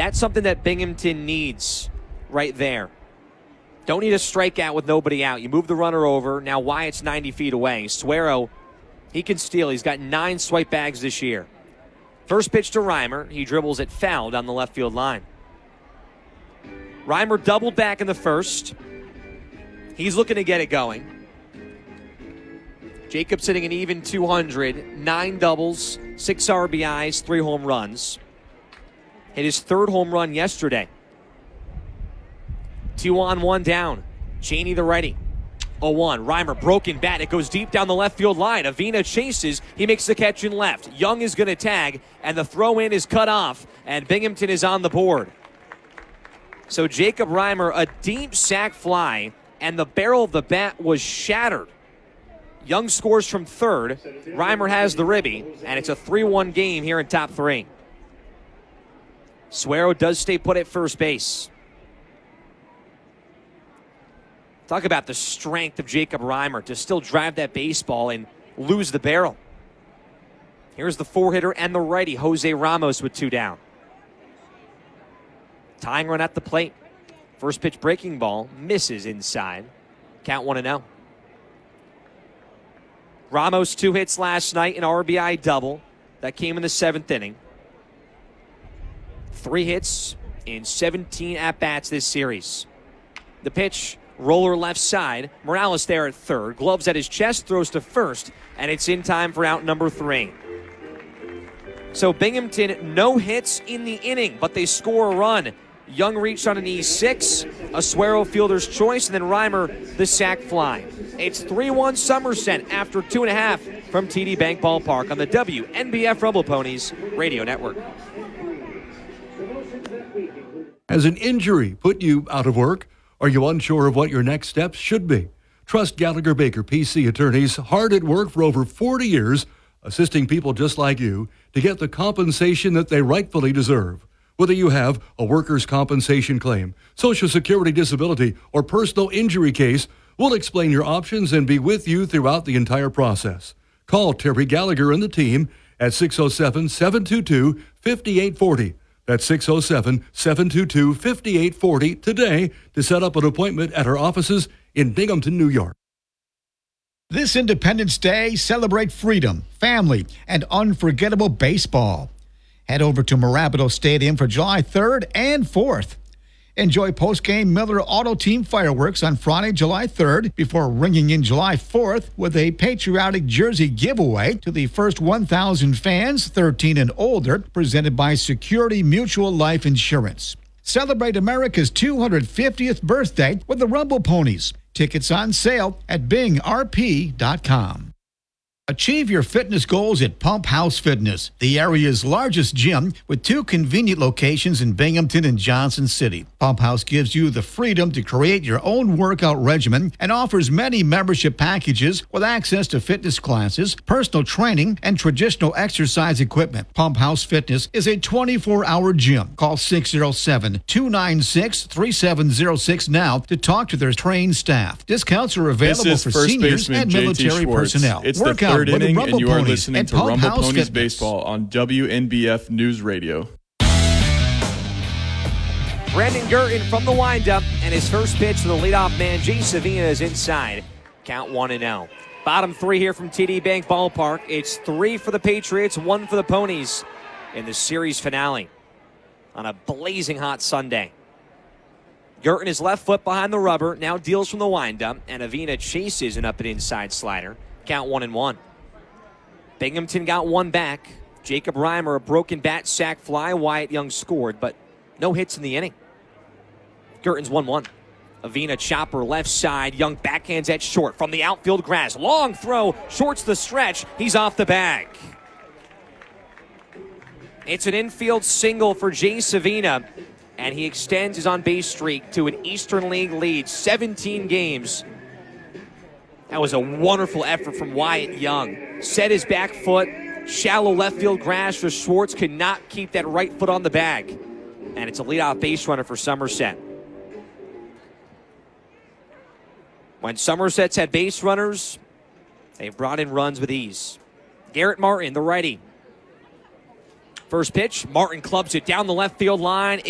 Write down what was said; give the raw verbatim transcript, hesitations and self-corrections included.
That's something that Binghamton needs right there. Don't need a strikeout with nobody out. You move the runner over. Now Wyatt's ninety feet away. Suero, he can steal. He's got nine swipe bags this year. First pitch to Reimer. He dribbles it foul down the left field line. Reimer doubled back in the first. He's looking to get it going. Jacobs sitting an even two hundred. Nine doubles, six R B Is, three home runs. Hit his third home run yesterday. Two on, one down. Cheney the righty. oh one. Reimer, broken bat. It goes deep down the left field line. Avina chases. He makes the catch in left. Young is going to tag, and the throw in is cut off, and Binghamton is on the board. So Jacob Reimer, a deep sac fly, and the barrel of the bat was shattered. Young scores from third. Reimer has the ribby, and it's a three one game here in top three. Suero does stay put at first base. Talk about the strength of Jacob Reimer to still drive that baseball and lose the barrel. Here's the four-hitter and the righty, Jose Ramos, with two down. Tying run at the plate. First pitch breaking ball misses inside. Count one and oh. Ramos, two hits last night, an R B I double. That came in the seventh inning. Three hits in seventeen at-bats this series. The pitch, roller left side. Morales there at third. Gloves at his chest, throws to first, and it's in time for out number three. So Binghamton, no hits in the inning, but they score a run. Young reached on an E six, a Suero fielder's choice, and then Reimer the sac fly. It's three one Somerset after two and a half from T D Bank Ballpark on the W N B F Rumble Ponies Radio Network. Has an injury put you out of work? Are you unsure of what your next steps should be? Trust Gallagher Baker P C attorneys, hard at work for over forty years, assisting people just like you to get the compensation that they rightfully deserve. Whether you have a workers' compensation claim, Social Security disability, or personal injury case, we'll explain your options and be with you throughout the entire process. Call Terry Gallagher and the team at six oh seven, seven two two, five eight four oh. That's six oh seven, seven two two, five eight four oh today to set up an appointment at our offices in Binghamton, New York. This Independence Day, celebrate freedom, family, and unforgettable baseball. Head over to Mirabito Stadium for July third and fourth. Enjoy post-game Miller Auto Team fireworks on Friday, July third, before ringing in July fourth with a patriotic jersey giveaway to the first one thousand fans, thirteen and older, presented by Security Mutual Life Insurance. Celebrate America's two hundred fiftieth birthday with the Rumble Ponies. Tickets on sale at bing r p dot com. Achieve your fitness goals at Pump House Fitness, the area's largest gym with two convenient locations in Binghamton and Johnson City. Pump House gives you the freedom to create your own workout regimen and offers many membership packages with access to fitness classes, personal training, and traditional exercise equipment. Pump House Fitness is a twenty-four hour gym. Call six oh seven, two nine six, three seven oh six now to talk to their trained staff. Discounts are available for seniors and military personnel. It's the third inning, and you are listening to Rumble Ponies Baseball on W N B F News Radio. Brandon Girton from the windup, and his first pitch to the leadoff man, Jay Savina, is inside. Count one and oh. Bottom three here from T D Bank Ballpark. It's three for the Patriots, one for the Ponies in the series finale on a blazing hot Sunday. Girton is left foot behind the rubber, now deals from the windup, and Avina chases an up and inside slider. Count one and one. Binghamton got one back. Jacob Reimer, a broken bat sac fly. Wyatt Young scored, but no hits in the inning. Girton's one one. Avina chopper left side. Young backhands at short from the outfield grass. Long throw, shorts the stretch. He's off the bag. It's an infield single for Jay Savina, and he extends his on-base streak to an Eastern League lead, seventeen games. That was a wonderful effort from Wyatt Young. Set his back foot, shallow left field grass for Schwartz, could not keep that right foot on the bag. And it's a leadoff base runner for Somerset. When Somerset's had base runners, they've brought in runs with ease. Garrett Martin, the righty. First pitch, Martin clubs it down the left field line.